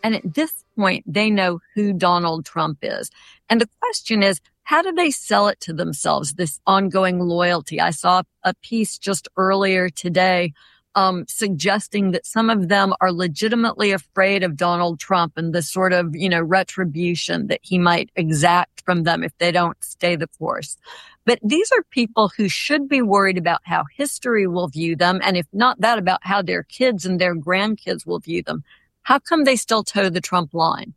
And at this point, they know who Donald Trump is. And the question is, how do they sell it to themselves, this ongoing loyalty? I saw a piece just earlier today suggesting that some of them are legitimately afraid of Donald Trump and the sort of, retribution that he might exact from them if they don't stay the course. But these are people who should be worried about how history will view them, and if not that, about how their kids and their grandkids will view them. How come they still toe the Trump line?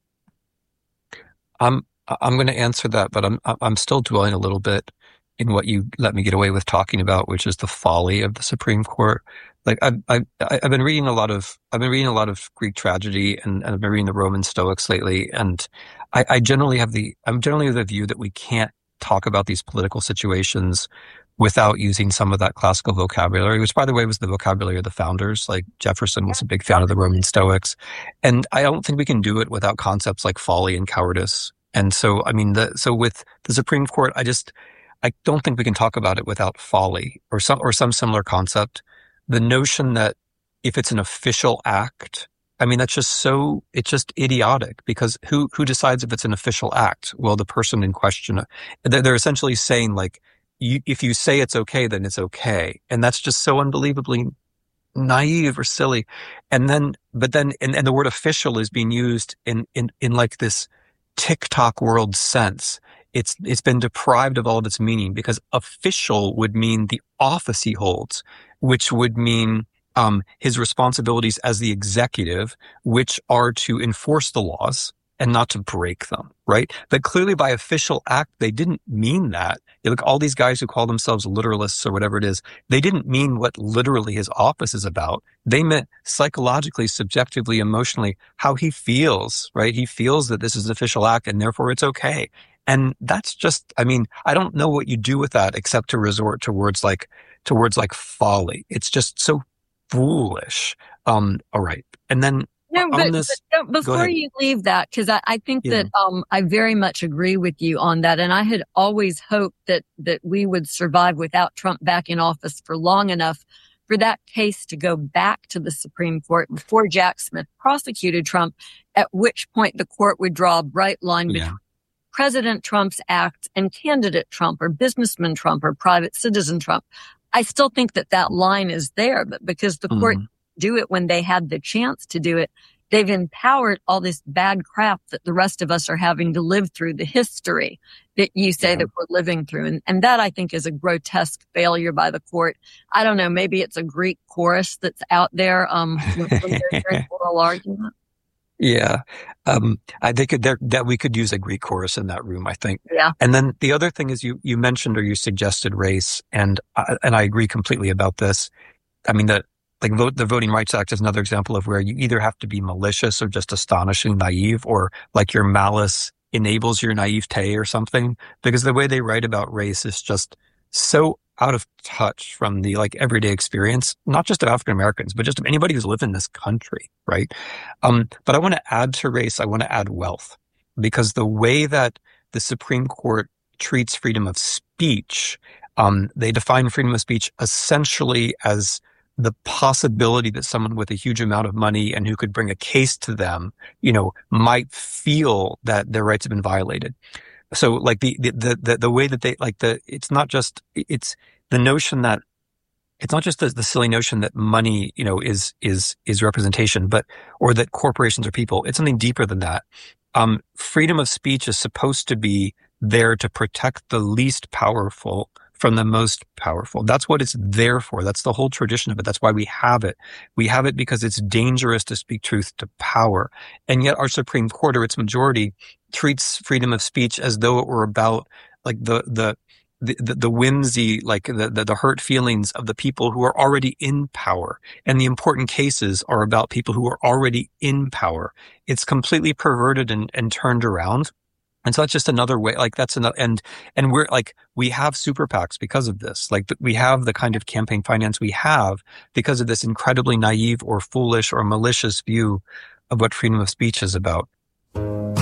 I'm going to answer that, but I'm still dwelling a little bit in what you let me get away with talking about, which is the folly of the Supreme Court. Like I've been reading a lot of Greek tragedy, and I've been reading the Roman Stoics lately, and I'm generally of the view that we can't talk about these political situations without using some of that classical vocabulary, which, by the way, was the vocabulary of the founders. Like Jefferson was a big fan of the Roman Stoics, and I don't think we can do it without concepts like folly and cowardice. And so, so with the Supreme Court, I don't think we can talk about it without folly or some similar concept. The notion that if it's an official act, it's just idiotic, because who decides if it's an official act? Well, the person in question. They're essentially saying, like, if you say it's okay, then it's okay. And that's just so unbelievably naive or silly. And the word official is being used in like this TikTok world sense. It's been deprived of all of its meaning, because official would mean the office he holds, which would mean his responsibilities as the executive, which are to enforce the laws and not to break them, right? But clearly by official act, they didn't mean that. You look, all these guys who call themselves literalists or whatever it is, they didn't mean what literally his office is about. They meant psychologically, subjectively, emotionally, how he feels, right? He feels that this is an official act and therefore it's okay. And that's just, I don't know what you do with that except to resort to words like folly. It's just so foolish. All right. And then before you leave that, because I think that I very much agree with you on that. And I had always hoped that we would survive without Trump back in office for long enough for that case to go back to the Supreme Court before Jack Smith prosecuted Trump, at which point the court would draw a bright line between President Trump's acts and candidate Trump or businessman Trump or private citizen Trump. I still think that line is there, but because the court do it when they had the chance to do it, they've empowered all this bad crap that the rest of us are having to live through, the history that you say that we're living through. And that, I think, is a grotesque failure by the court. I don't know, maybe it's a Greek chorus that's out there when they're hearing oral argument. Yeah. I think that we could use a Greek chorus in that room, I think. Yeah. And then the other thing is you mentioned, or you suggested, race. And I agree completely about this. The Voting Rights Act is another example of where you either have to be malicious or just astonishingly naive, or like your malice enables your naivete or something, because the way they write about race is just so out of touch from the everyday experience, not just of African Americans, but just of anybody who's lived in this country, right? But I want to add to race, I want to add wealth, because the way that the Supreme Court treats freedom of speech, they define freedom of speech essentially as the possibility that someone with a huge amount of money and who could bring a case to them, might feel that their rights have been violated. So the way that it's not just the notion that it's not just the silly notion that money, is representation, or that corporations are people. It's something deeper than that. Freedom of speech is supposed to be there to protect the least powerful from the most powerful. That's what it's there for. That's the whole tradition of it. That's why we have it. We have it because it's dangerous to speak truth to power. And yet our Supreme Court, or its majority, treats freedom of speech as though it were about the whimsy, the hurt feelings of the people who are already in power. And the important cases are about people who are already in power. It's completely perverted and turned around. And so that's just another way, and we have super PACs because of this. We have the kind of campaign finance we have because of this incredibly naive or foolish or malicious view of what freedom of speech is about.